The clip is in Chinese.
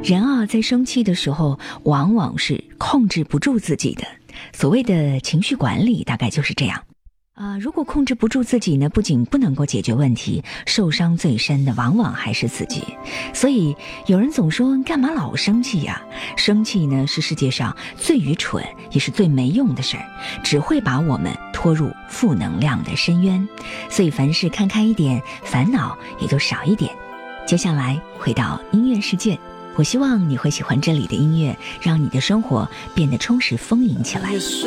人啊，在生气的时候往往是控制不住自己的，所谓的情绪管理大概就是这样。如果控制不住自己呢，不仅不能够解决问题，受伤最深的往往还是自己。所以有人总说，干嘛老生气呀？生气呢，是世界上最愚蠢也是最没用的事儿，只会把我们拖入负能量的深渊。所以凡事看开一点，烦恼也就少一点。接下来回到音乐世界，我希望你会喜欢这里的音乐，让你的生活变得充实丰盈起来。